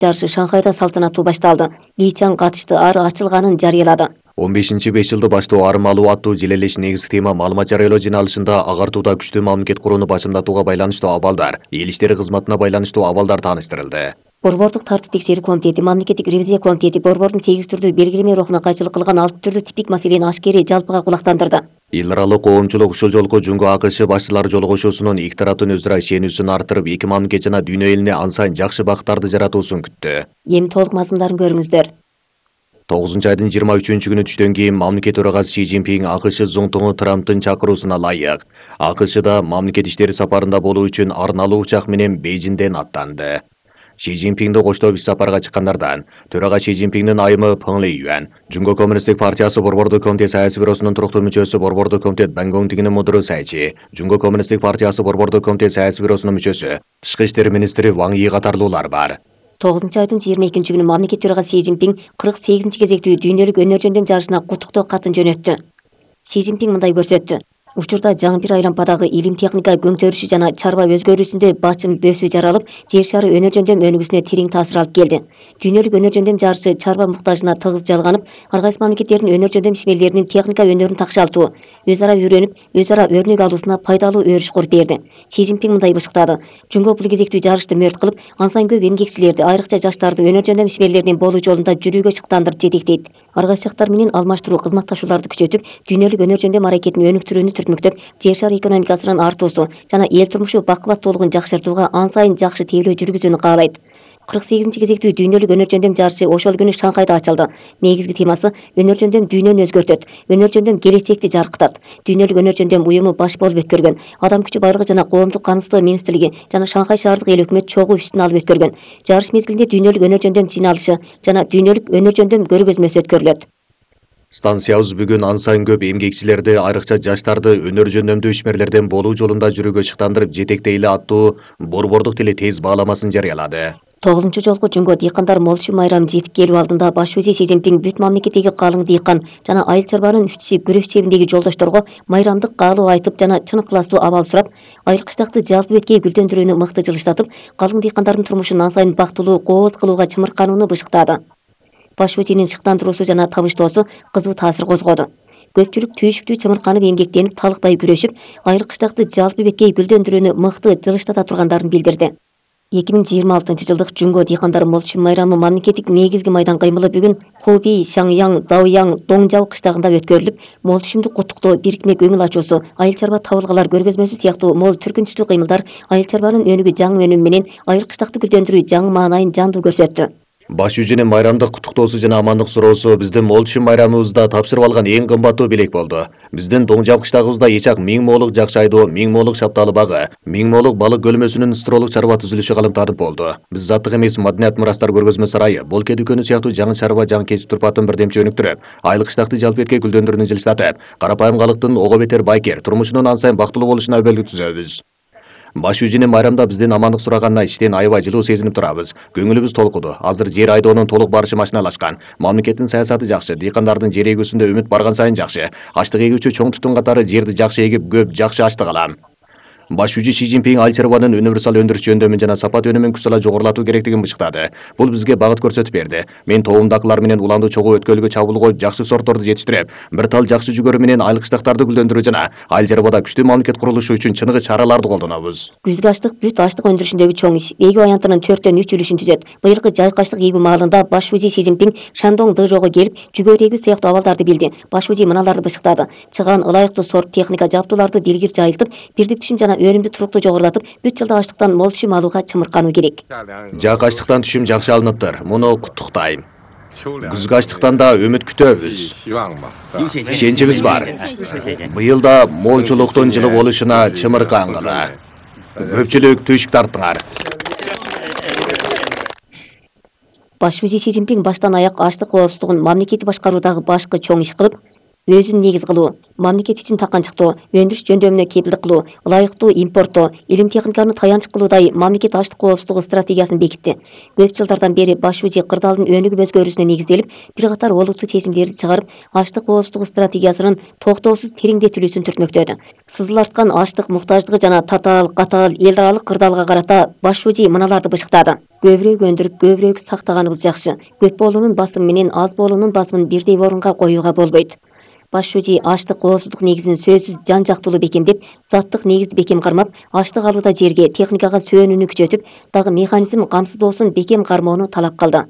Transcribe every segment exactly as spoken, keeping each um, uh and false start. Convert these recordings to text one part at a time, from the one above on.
жарышы Шанхайда салтанаттуу башталды. Ли Чан катышты, ары ачылганын жарыялады. он бешинчи беш жылды баштоо арым алуу аттуу желелеш негизги тема маалымат жарыялоо жыйналышында агартууда күчтүү мамлекет курууну башымдатууга байланыштуу абалдар, эл иштери кызматына байланыштуу абалдар тааныштырылды. Борбордук тартип текшерүү комитети, мамлекеттик ревизия комитети борбордун сегиз түрдүү белгилеме рухуна кайчылык кылган алты түрдүү типтик маселени ашкери жалпыга кулактандырды. Эл аралык коомчулук ушул жолку Жунго АКШ башчылары жолугушуусунун эки тараптын өзүрө ишенүүсүн арттырып, эки мамлекет жана дүйнө элине ан сайын жакшы бактарды жаратуусун күттү. Эми толук мазмундарын көрүңүздөр. тогузунчу айдын жыйырма үчүнчү күнү түштөн кийин мамлекет төрагасы Ши Цзиньпин АКШ зуңтуңу Трамптын чакыруусуна ылайык АКШда мамлекет иштери сапарында болуу үчүн арналуу учак менен Бейжиңден аттанды. Ши Цзиньпинди коштоп иш сапарга чыккандардан төрага Ши Цзиньпиндин айымы Пeng Лейюан, Жунго Коммунисттик партиясы борбордук комитет саясий бюросунун туруктуу мүчөсү борбордук комитет Бан Гонгтигинин мудуру Сайчи, Жунго Коммунисттик партиясы борбордук комитет саясий бюросунун мүчөсү, тышкы иштер министри Ван Йи катарлуулар бар. тогузунчу айдын жыйырма экинчи күнү мамлекет төрагасы Си Цзиньпин кырк сегизинчи кезектүү дүйнөлүк өнөр жөндөм жарышына куттуктоо катын жөнөттү. Си Цзиньпин мындай көрсөттү. Учурда жаңы бир айлампадагы илим техника көңтөрүшү жана чарба өзгөрүүсүндө бачым бөөсү жаралып, жер шары өнөр жөндөм өнүгүүсүнө терең таасир алып келди. Дүйнөлүк өнөр жөндөм жарышы чарба муктажына тыгыз жалганып, ар кайсы мамлекеттердин өнөр жөндөм ишмерлеринин техника өнөрүн такшалтуу, өз ара үйрөнүп, өз ара өрнөк алуусуна пайдалуу өрүш куруп берди. Си Цзиньпин мындай бышыктады. Жунго бул кезектүү жарышты мөрт кылып, ан сайын көп эмгекчилерди, айрыкча жаштарды өнөр жөндөм ишмерлеринин болуу жолунда жүрүүгө шыктандырып жетектейт. Ар кайсы жактар менен алмаштыруу кызматташууларды күчөтүп, дүйнөлүк өнөр жөндөм аракетин өнүктүрүүнү түртмөктөп, жер шары экономикасынын артуусу жана эл турмушу бакыбаттуулугун жакшыртууга ан сайын жакшы тейлөө жүргүзүүнү каалайт. кырк сегизинчи кезектүү дүйнөлүк өнөр жөндөм жарышы ошол күнү Шанхайда ачылды. Негизги темасы өнөр жөндөм дүйнөнү өзгөртөт, өнөр жөндөм келечекти жаркытат. Дүйнөлүк өнөр жөндөм уюму баш болуп өткөргөн, Адам күчү байлыгы жана коомдук камсыздоо министрлиги жана Шанхай шаардык эл өкмөт чогуу үстүн алып өткөргөн. Жарыш мезгилинде дүйнөлүк өнөр жөндөм жыйналышы жана дүйнөлүк өнөр жөндөм көргөзмөсү өткөрүлөт. Станциябыз бүгүн ан сайын көп эмгекчилерди, айрыкча жаштарды өнөр жөндөмдүү ишмерлерден болуу жолунда жүрүүгө шыктандырып жетектейли аттуу борбордук тили тез бааламасын жарыялады. тогузунчу жолку Жунго дыйкандар молчу майрамы жетип келүү алдында баш вазир Си Цзиньпин бүт мамлекеттеги калың дыйкан жана айыл чарбанын үстүчү күрөш чебиндеги жолдошторго майрамдык каалоо айтып жана чын ыкыластуу абал сурап, айыл кыштакты жалпы беткей гүлдөндүрүүнү мыкты жылыштатып, калың дыйкандардын турмушун ан сайын бактылуу, кооз кылууга чымырканууну бышыктады. Баш вазирдин шыктандыруусу жана табыштоосу кызуу таасир козгоду. Көпчүлүк түйшүктүү чымырканып эмгектенип, талыкпай күрөшүп, айыл кыштакты жалпы беткей гүлдөндүрүүнү мыкты жылыштата тургандарын билдирди. эки миң жыйырма алтынчы жылдык Жунго дыйкандары молчу майрамы мамлекеттик негизги майдан кыймылы бүгүн Хубей, Шаңяң, Заояң, Доңжао кыштагында өткөрүлүп, молчумду куттуктоо, бирикме көңүл ачуусу, айыл чарба табылгалар көргөзмөсү сыяктуу мол түркүн түстүү кыймылдар айыл чарбанын өнүгүү жаңы өнүмү менен айыл кыштакты гүлдөндүрүү жаңы маанайын жандуу көрсөттү. Баш жүзүнүн майрамдык куттуктоосу жана амандык суроосу биздин молчу майрамыбызда тапшырып алган эң кымбаттуу белек болду. Биздин Доңжао кыштагыбызда эчак миң моолук жакшы айдоо, миң моолук шапталы багы, миң моолук балык көлмөсүнүн стролук чарба түзүлүшү калымтанып болду. Биз заттык эмес маданият мурастар көргөзмө сарайы, болке дүкөнү сыяктуу жаңы чарба жаңы кесип турпатын бирдемче өнүктүрүп, айыл кыштакты жалпы эткей гүлдөндүрүүнү жылыштатып, карапайым калктын ого бетер байкер турмушунун ан сайын бактылуу болушуна өбөлгө түзөбүз. Баш жүзүнүн майрамда биздин амандык сураганына иштен аябай жылуу сезинип турабыз. Көңүлүбүз толкуду. Азыр жер айдоонун толук барышы машиналашкан. Мамлекеттин саясаты жакшы, дыйкандардын жер эгүүсүндө үмүт барган сайын жакшы. Аштык эгүүчү чоң түтүн катары жерди жакшы эгип, көп жакшы аштык алам. Баш жүзү Ши Цзиньпин айыл чарбанын универсал өндүрүш жөндөмүн жана сапат өнүмүн күч-сала жогорулатуу керектигин бышыктады. Бул бизге багыт көрсөтүп берди. Мен тоомдакылар менен уланды чогуу өткөлгө чабуул коюп, жакшы сортторду жетиштирип, бир тал жакшы жүгөрү менен айыл кыштактарды гүлдөндүрүү жана айыл чарбада күчтүү мамлекет курулушу үчүн чыныгы чараларды колдонобуз. Күзгү аштык бүт аштык өндүрүшүндөгү чоң иш. Эгүү аянтынын төрттөн үч үлүшүн түзөт. Быйылкы жайкы аштык эгүү маалында баш вазир Си Цзиньпин Шандоң Дэжого келип, жүгөрү эгүү сыяктуу абалдарды билди. Баш вазир мыналарды бышыктады. Чыган ылайыктуу сорт техника жабдууларды дилгир жайылтып, бирдик түшүм жана өнүмдү туруктуу жогорулатып, бүт жылдык аштыктан мол түшүм алууга чымыркануу керек. Жак аштыктан түшүм жакшы алыныптыр. Муну куттуктайм. Күзгү аштыктан да үмүт күтөбүз. Ишеничибиз бар. Быйыл да молчулуктун жылы болушуна чымыркангыла. Көпчүлүк түйшүк тарттыңар. Баш вазир Си Цзиньпин баштан аяк аштык коопсуздугун мамлекетти башкаруудагы башкы чоң иш кылып, өзүн негиз кылуу, мамлекет ичин таканчыктоо, өндүрүш жөндөмүнө кепилдик кылуу, ылайыктуу импорттоо, илим техниканы таянч кылуудай мамлекет аштык коопсуздугу стратегиясын бекитти. Көп жылдардан бери баш шужий кырдаалдын өнүгүп өзгөрүүсүнө негизделип, бир катар олуттуу чечимдерди чыгарып, аштык коопсуздугу стратегиясынын токтоосуз тереңдетилүүсүн түртмөктөдү. Сызыл арткан аштык муктаждыгы жана татаал, катаал эл аралык кырдаалга карата баш шужий мыналарды бышыктады. Көбүрөөк өндүрүп, көбүрөөк сактаганыбыз жакшы. Көп болуунун басымы менен аз болуунун басымын бирдей орунга коюуга болбойт. Баш шужий аштык коопсуздук негизин сөзсүз жан жактуулуу бекемдеп, заттык негизди бекем кармап, аштык алууда жерге, техникага сөөнүүнү күчөтүп, дагы механизм камсыздоосун бекем кармоону талап кылды.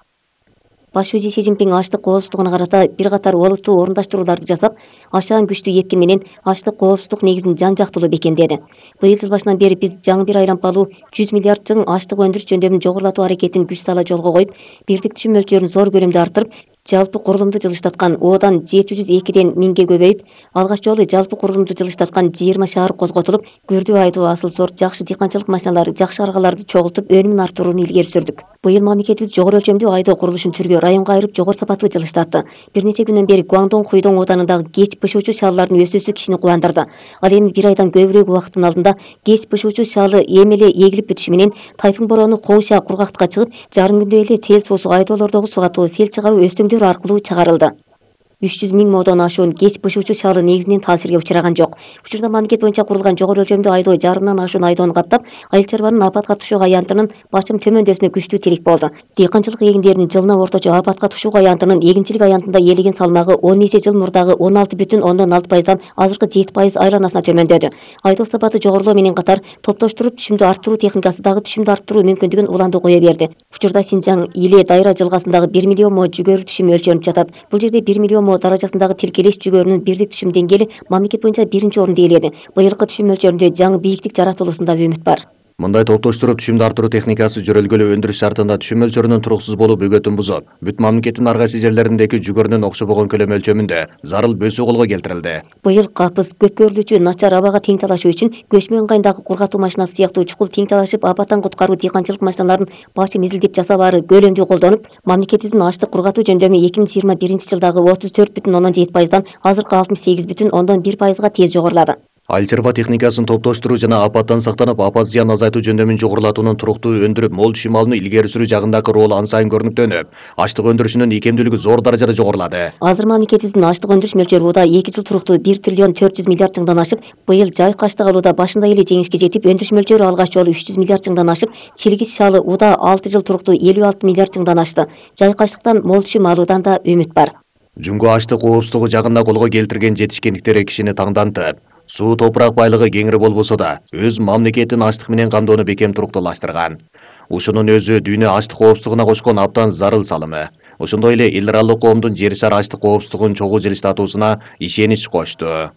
Баш шужий Си Цзиньпин аштык коопсуздугуна карата бир катар олуттуу орундаштырууларды жасап, ашаан күчтүү эпкин менен аштык коопсуздук негизин жан жактуулуу бекемдеди. Быйыл жыл башынан бери биз жаңы бир айлампалуу жүз миллиард жың аштык өндүрүш жөндөмүн жогорулатуу аракетин күч сала жолго коюп, бирдик түшүм мөлчөрүн зор көлөмдө арттырып, жалпы курулумду жылыштаткан Одан жети жүз экиден миңге көбөйүп, алгач жолу жалпы курулумду жылыштаткан жыйырма шаар козготулуп, күрдүү айдоо, асыл сорт, жакшы дыйканчылык машиналары, жакшы аргаларды чогултуп, өнүмүн арттырууну илгери сүрдүк. Быйыл мамлекетибиз жогору өлчөмдүү айдоо курулушун түргө, районго айырып, жогору сапаттуу жылыштатты. Бир нече күндөн бери Гуандон Хуйдоң Оданындагы кеч бышуучу шааллардын өсүүсү кишини кубандырды. Ал эми бир айдан көбүрөөк убакыттын алдында кеч бышуучу шаалы эми эле эгилип бүтүшү менен тайфун бороону Коңша кургактыкка чыгып, жарым күндө эле сел суусу айдоолордогу сугатуу, сел чыгаруу өстөмдөр аркылуу чыгарылды. үч жүз миң модон ашуун кеч бышуучу шаалы негизинен таасирге учураган жок. Учурда мамлекет боюнча курулган жогору өлчөмдүү айдоо жарымдан ашуун айдоону каттап, айыл чарбанын апатка түшүү аянтынын бачым төмөндөсүнө күчтүү тирек болду. Дыйканчылык эгиндеринин жылына орточо апатка түшүү аянтынын эгинчилик аянтында ээлеген салмагы он нече жыл мурдагы он алты бүтүн ондон алты пайыздан азыркы жети пайыз айланасына төмөндөдү. Айдоо сапаты жогорулоо менен катар топтоштуруп түшүмдү арттыруу техникасы дагы түшүмдү арттыруу мүмкүндүгүн уланды кое берди. Учурда Синжаң, Иле, Дайра жылгасындагы бир миллион мо жүгөрү түшүм өлчөлүнүп жатат. Бул жерде бир миллион мо даражасындагы тилкелеш жүгөрүнүн бирдик түшүм деңгээли мамлекет боюнча биринчи орунду ээледи. Быйылкы түшүм мөлчөрүндө жаңы бийиктик жаратылуусунда үмүт бар. Мындай топтоштуруп түшүмдү арттыруу техникасы жөрөлгөлүү өндүрүш шартында түшүм мөлчөрүнүн туруксуз болуп бөгөтүн бузуп, бүт мамлекеттин ар кайсы жерлериндеги жүгөрүнүн окшобогон көлөм өлчөмүндө зарыл бөсүү колго келтирилди. Быйыл капыс, көпкөрлүүчү, начар абага тең талашуу үчүн көчмө ыңгайындагы кургатуу машинасы сыяктуу чукул тең талашып, апаттан куткаруу дыйканчылык машиналарын бачым изилдеп жасабаары көлөмдүү колдонуп, мамлекетибиздин аштык кургатуу жөндөмү эки миң жыйырма биринчи жылдагы отуз төрт бүтүн ондон жети пайыздан азыркы алтымыш сегиз бүтүн ондон бир пайызга тез жогорулады. Айыл чарба техникасын топтоштуруу жана апаттан сактанып, апат зыян азайтуу жөндөмүн жогорулатуунун туруктуу өндүрүп, мол түшүм алууну илгери сүрүү жагындагы ролу ан сайын көрүнүктөнүп, аштык өндүрүшүнүн икемдүүлүгү зор даражада жогорулады. Азыр мамлекетибиздин аштык өндүрүш мөлчөрү уда эки жыл туруктуу бир триллион төрт жүз миллиард жыңдан ашып, быйыл жайык аштык алууда башында эле жеңишке жетип, өндүрүш мөлчөрү алгач жолу үч жүз миллиард жыңдан ашып, чилгиз шаалы уда алты жыл туруктуу элүү алты миллиард жыңдан ашты. Жайык аштыктан мол түшүм алуудан да үмүт бар. Жумго аштык коопсуздугу жагында колго келтирген жетишкендиктери кишини таңдантып, суу топурак байлыгы кеңири болбосо да, өз мамлекетин аштык менен камдоону бекем туруктуулаштырган. Ушунун өзү дүйнө аштык коопсуздугуна кошкон абдан зарыл салымы. Ошондой эле эл аралык коомдун жер шары аштык коопсуздугун чогуу жылыштатуусуна ишенич кошту.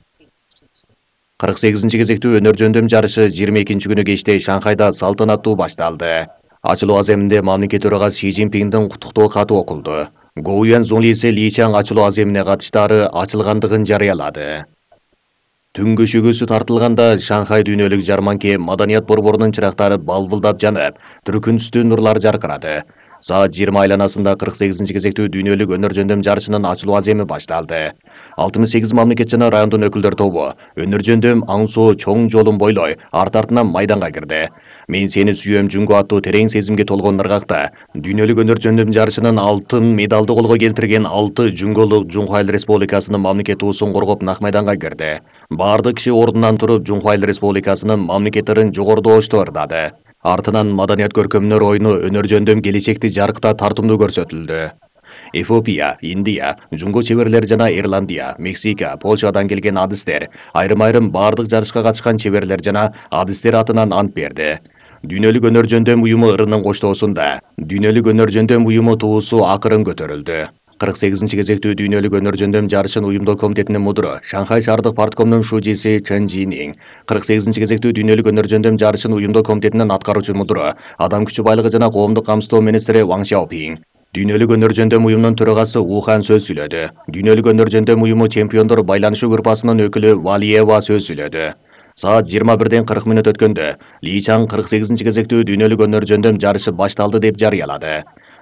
кырк сегизинчи кезектүү өнөр жөндөм жарышы жыйырма экинчи күнү кечте Шанхайда салтанаттуу башталды. Ачылуу аземинде мамлекет төрагасы Си Цзиньпиндин куттуктоо каты окулду. Гоуян Зунлиси Ли Чаң ачылуу аземине катыштары ачылгандыгын жарыялады. Түн көшөгөсү тартылганда Шанхай дүйнөлүк жарманке маданият борборунун чырактары балбылдап жанып, түркүн түстүү нурлар жаркырады. Саат жыйырма айланасында кырк сегизинчи кезектүү дүйнөлүк өнөр жөндөм жарышынын ачылуу аземи башталды. алтымыш сегиз мамлекет жана райондун өкүлдөр тобу өнөр жөндөм аңсоо чоң жолун бойлой арт-артынан майданга кирди. Мен сени сүйөм Жунго аттуу терең сезимге толгон ыргакта дүйнөлүк өнөр жөндөм жарышынын алтын медалды колго келтирген алты жунголук Жунхуайл Республикасынын мамлекет туусун коргоп нак майданга кирди. Бардык киши ордунан туруп Жунхуайл Республикасынын мамлекеттерин жогорудошту ырдады. Артынан маданият көркөмдөр оюну өнөр жөндөм келечекти жаркта тартымдуу көрсөтүлдү. Эфиопия, Индия, Жунго чеберлери жана Ирландия, Мексика, Польшадан келген адистер, айрым-айрым бардык жарышка катышкан чеберлер жана адистер атынан ант берди. Дүйнөлүк өнөр жөндөм уюму ырынын коштоосунда Дүйнөлүк өнөр жөндөм уюму туусу акырын көтөрүлдү. кырк сегизинчи кезектүү дүйнөлүк өнөр жөндөм жарышын уюмдоо комитетинин мудуру Шанхай шаардык парткомдун шужиси Чен Жинин, кырк сегизинчи кезектүү дүйнөлүк өнөр жөндөм жарышын уюмдоо комитетинин аткаруучу мудуру Адам күчү байлыгы жана коомдук камсыздоо министри Ван Шаопин, дүйнөлүк өнөр жөндөм уюмунун төрагасы Ухан сөз сүйлөдү. Дүйнөлүк өнөр жөндөм уюму чемпиондор байланышуу группасынын өкүлү Валиева сөз сүйлөдү. Саат жыйырма бирден кырк мүнөт өткөндө Ли Чаң кырк сегизинчи кезектүү дүйнөлүк өнөр жөндөм жарышы башталды деп жарыялады.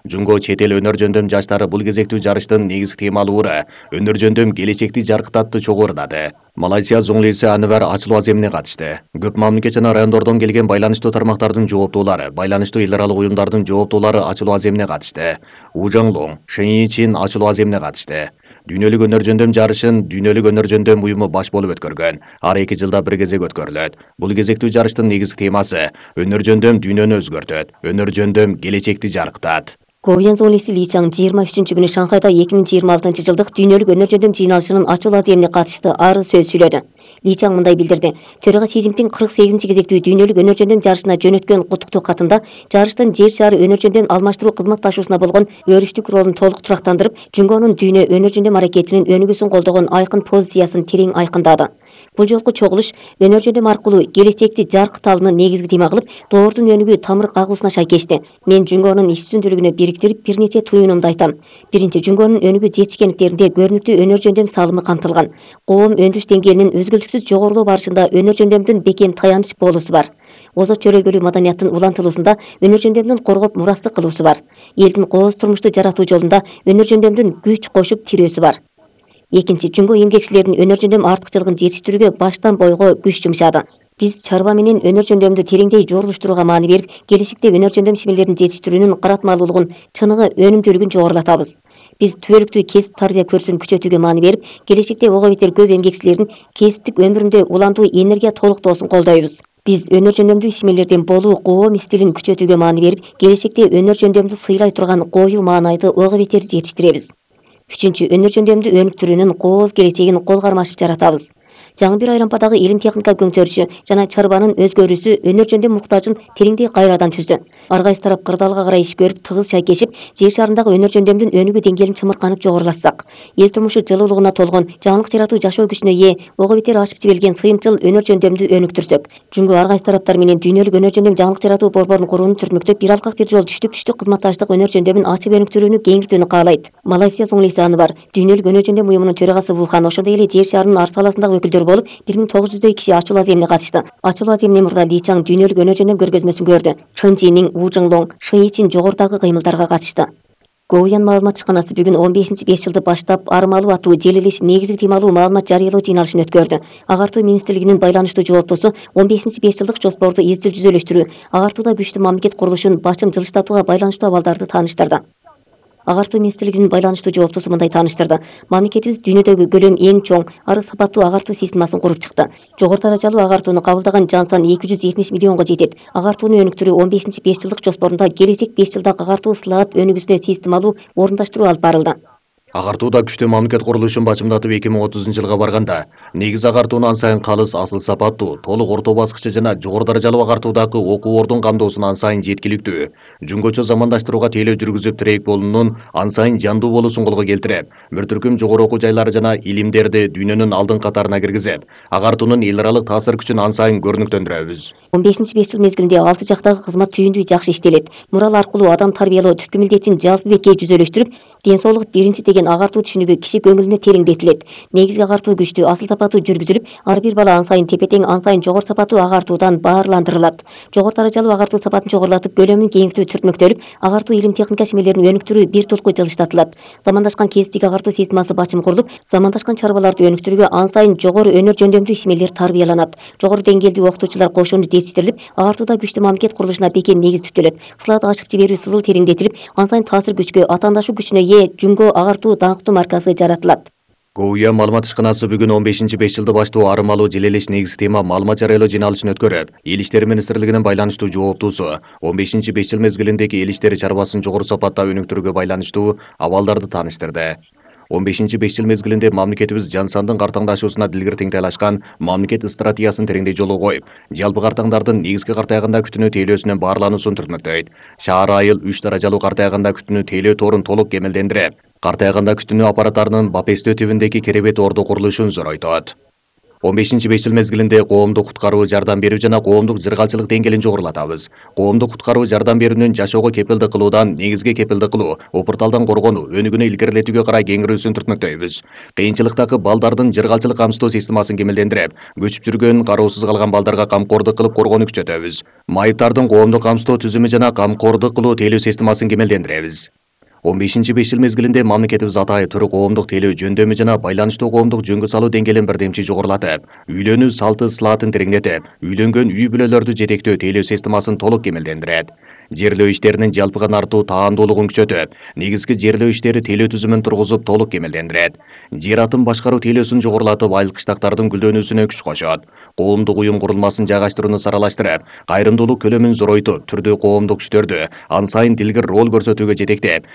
Жунго чет эл өнөр жөндөм жаштары бул кезектүү жарыштын негизги темалууру өнөр жөндөм келечекти жаркытатты чогуурдады. Малайзия зуңлиси Анвар ачылуу аземине катышты. Көп мамлекет жана райондордон келген байланыштуу тармактардын жооптуулары, байланыштуу эл аралык уюмдардын жооптуулары ачылуу аземине катышты. Ужаңлоң, Шэньичин ачылуу аземине катышты. Дүйнөлүк өнөр жөндөм жарышын Дүйнөлүк өнөр жөндөм уюму баш болуп өткөргөн. Ар эки жылда бир кезек өткөрүлөт. Бул кезектүү жарыштын негизги темасы өнөр жөндөм дүйнөнү өзгөртөт, өнөр жөндөм келечекти жаркытат. Говьян зоолиси Ли Чаң жыйырма үчүнчү күнү Шанхайда эки миң жыйырма алтынчы жылдык дүйнөлүк өнөр жөндөм жыйналышынын ачылуу аземине катышты ары сөз сүйлөдү. Ли Чаң мындай билдирди. Төрага Си Цзиньпин кырк сегизинчи кезектүү дүйнөлүк өнөр жөндөм жарышына жөнөткөн куттуктуу катында жарыштын жер шаары өнөр жөндөм алмаштыруу кызматташуусуна болгон өрүштүк ролун толук турактандырып, Жунгонун дүйнө өнөр жөндөм аракетинин өнүгүүсүн колдогон айкын позициясын терең айкындады. Бул жолку чогулуш өнөр жөндөм аркылуу келечекти жаркыталууну негизги тема кылып, доордун өнүгүү тамыр кагуусуна шайкешти. Мен Жунгонун иш үстүндүүлүгүнө бириктирип бир нече туюнумду айтам. Биринчи, Жунгонун өнүгүү жетишкендиктеринде көрүнүктүү өнөр жөндөм салымы камтылган. Коом өндүрүш деңгээлинин өзгөлтүксүз жогорулоо барышында өнөр жөндөмдүн бекем таяныч болуусу бар. Озот чөрөлгөлүү маданияттын улантылуусунда өнөр жөндөмдүн коргоп мурастык кылуусу бар. Элдин кооз турмушту жаратуу жолунда өнөр жөндөмдүн күч кошуп тирөөсү бар. Экинчи, Жунго эмгекчилердин өнөр жөндөм артыкчылыгын жетиштирүүгө баштан бойго күч жумшады. Биз чарба менен өнөр жөндөмдү тереңдей жорулуштурууга маани берип, келечекте өнөр жөндөм ишмерлерин жетиштирүүнүн каратмалуулугун, чыныгы, өнүмдүүлүгүн жогорулатабыз. Биз түбөлүктүү кесип тарбия көрсүн күчөтүүгө маани берип, келечекте ого бетер көп эмгекчилердин кесиптик өмүрүндө уландуу энергия толуктоосун колдойбуз. Биз өнөр жөндөмдүү ишмерлердин болуу коом стилин күчөтүүгө маани берип, келечекте өнөр жөндөмдү сыйлай турган коюу маанайды ого бетер жетиштиребиз. Үчүнчү, өнөр жөндөмдү өнүктүрүүнүн кооз келечегин кол кармашып жаратабыз. Жаңы бир айлампадагы илим техника көңтөрүшү жана чарбанын өзгөрүүсү өнөр жөндөм муктажын тереңдей кайрадан түздү. Ар кайсы тарап кырдаалга карай иш көрүп, тыгыз шайкешип, жер шарындагы өнөр жөндөмдүн өнүгүү деңгээлин чымырканып жогорулатсак, эл турмушу жылуулугуна толгон, жаңылык жаратуу жашоо күчүнө ээ, ого бетер ачык жибелген сыйымчыл өнөр жөндөмдү өнүктүрсөк, Жунго ар кайсы тараптар менен дүйнөлүк өнөр жөндөм жаңылык жаратуу борборун курууну түртмөктөп, бир алкак бир жол түштүк-түштүк кызматташтык өнөр жөндөмүн ачып өнүктүрүүнү кеңиртүүнү каалайт. Малайзия зуңлиси Анвар, дүйнөлүк өнөр жөндөм уюмунун төрагасы Вулхан, ошондой эле жер шарынын ар саласындагы өкүлдөр болуп, бир миң тогуз жүздөй киши ачылуу аземине катышты. Ачылуу аземинен мурда Ли Чаң дүйнөлүк өнөр жөндөм көргөзмөсүн көрдү. Шэньичин, Ужаңлоң, Шэньичин жогорудагы кыймылдарга катышты. Говьян маалымат ишканасы бүгүн он бешинчи беш жылды баштап армалуу аттуу желилиш негизги темалуу маалымат жарыялоо жыйналышын өткөрдү. Агартуу министрлигинин байланыштуу жооптосу он бешинчи беш жылдык жоспорду изчил жүзөлөштүрүү, агартууда күчтүү мамлекет курулушун башым жылыштатууга байланыштуу абалдарды тааныштырды. Агартуу министрлигинин байланыштуу жооптосу мындай тааныштырды. Мамлекетибиз дүйнөдөгү көлөмү эң чоң, ары сапаттуу агартуу системасын куруп чыкты. Жогору даражалуу агартууну кабылдаган жан сан эки жүз жетимиш миллионго жетет. Агартууну өнүктүрүү он бешинчи беш жылдык жоспорунда келечек беш жылда агартуу ысылаат өнүгүүсүнө системалуу орундаштыруу алып барылды. Агартууда күчтүү мамлекет курулушун бачымдатып эки миң отузунчу жылга барганда, негиз агартууну ан сайын калыс, асыл сапаттуу, толук орто баскычы жана жогору даражалуу агартуудагы окуу ордун камдоосун ан сайын жеткиликтүү, жунгочо замандаштырууга тейлөө жүргүзүп тирейк болуунун ан сайын жандуу болуусун колго келтирип, бир түркүм жогору окуу жайлары жана илимдерди дүйнөнүн алдыңкы катарына киргизип, агартуунун эл аралык таасир күчүн ан сайын көрүнүктөндүрөбүз. он бешинчи беш жыл мезгилинде алты жактагы кызмат түйүндүү жакшы иштелет. Мурал аркылуу адам тарбиялоо түпкү милдетин жалпы бетке жүзөлөштүрүп, ден соолук биринчи деген агартуу түшүнүгү киши көңүлүнө тереңдетилет. Негизги агартуу күчтүү, асыл сапаттуу жүргүзүлүп, ар бир бала ан сайын тепе-тең, ан сайын жогору сапаттуу агартуудан баарландырылат. Жогору даражалуу агартуу сапатын чогорулатып, көлөмүн кеңиртүү түртмөктөлүп, агартуу илим техника ишмерлерин өнүктүрүү бир тулку жылыштатылат. Замандашкан кесиптик агартуу системасы бачым курулуп, замандашкан чарбаларды өнүктүрүүгө ан сайын жогору өнөр жөндөмдүү ишмерлер тарбияланат. Жогору деңгээлдүү окутуучулар кошууну жетиштирилип, агартууда күчтүү мамлекет курулушуна бекем негиз түптөлөт. Сылаат ачык жиберүү сызыл тереңдетилип, ан сайын таасир күчкө, атаандашуу күчүнө ээ Жунго агартуу даңктуу маркасы жаратылат. Говьян маалымат ишканасы бүгүн он бешинчи беш жылды баштоо армалуу желелеш негизги тема маалымат жарыялоо жыйналышын өткөрүп, Эл иштери министрлигинин байланыштуу жооптуусу он бешинчи беш жыл мезгилиндеги эл иштери чарбасын жогору сапатта өнүктүрүүгө байланыштуу абалдарды тааныштырды. он бешинчи беш жыл мезгилинде мамлекетибиз жан сандын картаңдашуусуна дилгир теңтайлашкан мамлекет стратегиясын тереңдей жолго коюп, жалпы картаңдардын негизги картаягында күтүүнү тейлөөсүнөн баарлануусун түртмөктөйт. Шаар айыл үч даражалуу картаягында күтүүнү тейлөө торун толук кемелдендирип, картаягында күтүүнү аппараттарынын Бапестөө түбүндөгү керебет ордо курулушун зоройтот. он бешинчи беш жыл мезгилинде коомдук куткаруу жардам берүү жана коомдук жыргалчылык деңгээлин жогорулатабыз. Коомдук куткаруу жардам берүүнүн жашоого кепилдик кылуудан негизги кепилдик кылуу, опурталдан коргонуу, өнүгүүнү илгерилетүүгө карай кеңирүүсүн түртмөктөйбүз. Кыйынчылыктагы балдардын жыргалчылык камсыздоо системасын кемелдендирип, көчүп жүргөн, кароосуз калган балдарга камкордук кылып коргоону күчөтөбүз. Майыптардын коомдук камсыздоо түзүмү жана камкордук кылуу тейлөө системасын кемелдендиребиз. он бешинчи беш жыл мезгилинде мамлекетибиз атайы түрү коомдук тейлөө жөндөмү жана байланыштуу коомдук жөнгө салуу деңгээлин бирдемчи жогорулатып, үйлөнүү салты сылаатын тереңдетип, үйлөнгөн үй бүлөлөрдү жетектөө тейлөө системасын толук кемелдендирет. Жерлөө иштеринин жалпыган артуу таандуулугун күчөтүп, негизги жерлөө иштери тейлөө түзүмүн тургузуп толук кемелдендирет. Жер атын башкаруу тейлөөсүн жогорулатып, айыл кыштактардын гүлдөнүүсүнө күч кошот. Коомдук уюм курулмасын жайгаштырууну саралаштырып, кайрымдуулук көлөмүн зоройтуп, түрдүү коомдук күчтөрдү ан сайын дилгир роль көрсөтүүгө жетектеп,